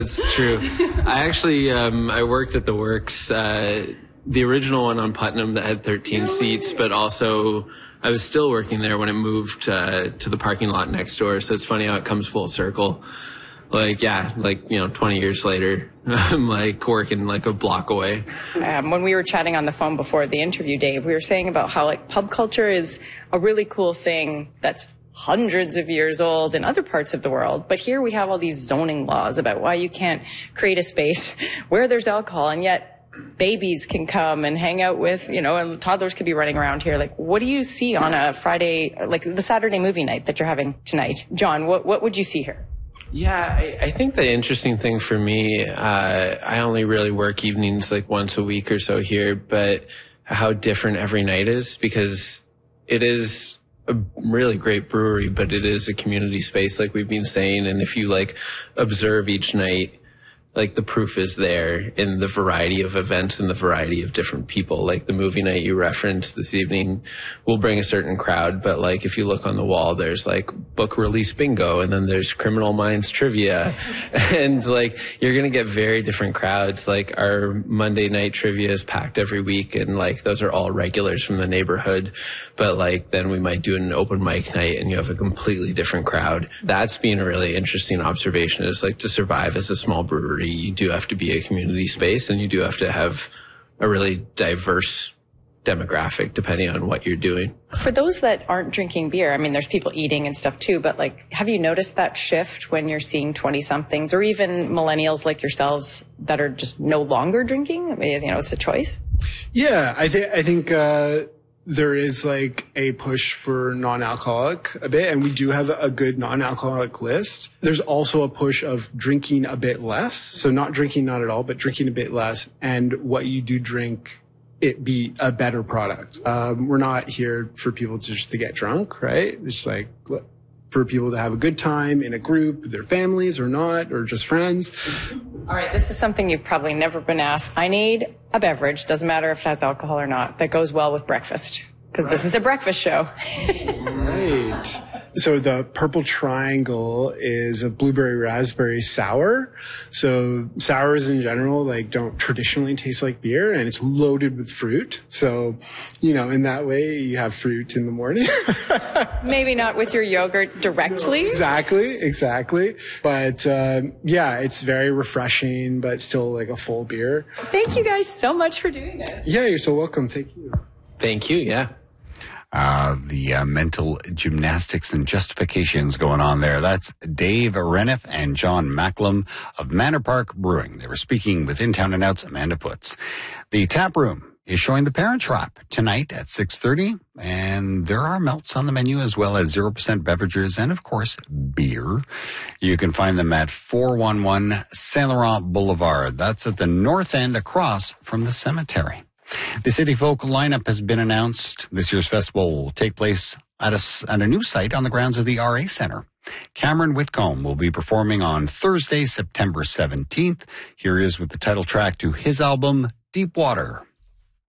It's true. I actually, I worked at the Works, the original one on Putnam that had 13 seats, but also I was still working there when it moved to the parking lot next door. So it's funny how it comes full circle. 20 years later, I'm working a block away. When we were chatting on the phone before the interview, Dave, we were saying about how pub culture is a really cool thing that's hundreds of years old in other parts of the world. But here we have all these zoning laws about why you can't create a space where there's alcohol, and yet babies can come and hang out with, and toddlers could be running around here. What do you see on a Friday, the Saturday movie night that you're having tonight? John, what would you see here? Yeah, I think the interesting thing for me, I only really work evenings once a week or so here, but how different every night is, because it is a really great brewery, but it is a community space like we've been saying. And if you observe each night, the proof is there in the variety of events and the variety of different people. The movie night you referenced this evening will bring a certain crowd, but if you look on the wall, there's book release bingo, and then there's Criminal Minds trivia, and you're gonna get very different crowds. Our Monday night trivia is packed every week, and those are all regulars from the neighborhood. But then we might do an open mic night, and you have a completely different crowd. That's been a really interesting observation. Is to survive as a small brewery, you do have to be a community space, and you do have to have a really diverse demographic depending on what you're doing. For those that aren't drinking beer, there's people eating and stuff too, but have you noticed that shift when you're seeing 20-somethings or even millennials like yourselves that are just no longer drinking? It's a choice. Yeah, I think there is a push for non-alcoholic a bit, and we do have a good non-alcoholic list. There's also a push of drinking a bit less. So not drinking not at all, but drinking a bit less, and what you do drink, it be a better product. We're not here for people just to get drunk, right? It's for people to have a good time in a group, their families or not, or just friends. All right, this is something you've probably never been asked. I need a beverage, doesn't matter if it has alcohol or not, that goes well with breakfast, because This is a breakfast show. Right. So the Purple Triangle is a blueberry raspberry sour. So sours in general, don't traditionally taste like beer, and it's loaded with fruit. So, in that way you have fruit in the morning. Maybe not with your yogurt directly. Exactly. But, it's very refreshing, but still a full beer. Thank you guys so much for doing this. Yeah, you're so welcome. Thank you. Thank you. Yeah. The mental gymnastics and justifications going on there. That's Dave Reniff and John Macklem of Manor Park Brewing. They were speaking with In Town and Out's Amanda Putz. The tap room is showing The Parent Trap tonight at 6:30, and there are melts on the menu as well as 0% beverages and, of course, beer. You can find them at 411 Saint Laurent Boulevard. That's at the north end across from the cemetery. The City Folk lineup has been announced. This year's festival will take place at a new site on the grounds of the RA Centre. Cameron Whitcomb will be performing on Thursday, September 17th. Here he is with the title track to his album, Deep Water.